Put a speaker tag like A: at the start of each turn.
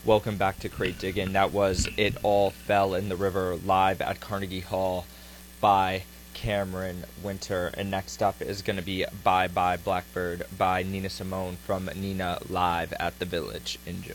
A: Welcome back to Crate Diggin'. That was It All Fell in the River live at Carnegie Hall by Cameron Winter. And next up is going to be Bye Bye Blackbird by Nina Simone from Nina Live at the Village. Enjoy.